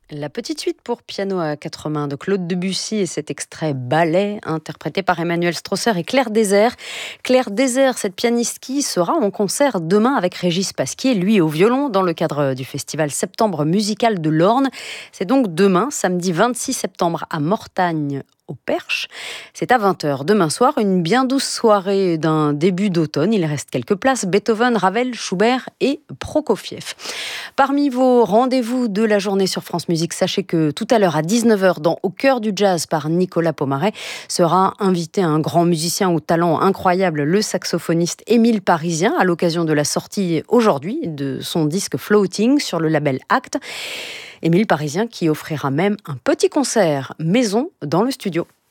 La petite suite pour piano à quatre mains de Claude Debussy et cet extrait ballet interprété par Emmanuel Strosser et Claire Désert. Claire Désert, cette pianiste qui sera en concert demain avec Régis Pasquier, lui au violon, dans le cadre du festival Septembre musical de l'Orne. C'est donc demain, samedi 26 septembre à Mortagne, au Perche. C'est à 20h demain soir, une bien douce soirée d'un début d'automne. Il reste quelques places, Beethoven, Ravel, Schubert et Prokofiev. Parmi vos rendez-vous de la journée sur France Musique, sachez que tout à l'heure à 19h, dans Au cœur du jazz par Nicolas Pomaret, sera invité un grand musicien au talent incroyable, le saxophoniste Émile Parisien, à l'occasion de la sortie aujourd'hui de son disque Floating sur le label Act. Émile Parisien qui offrira même un petit concert maison dans le studio.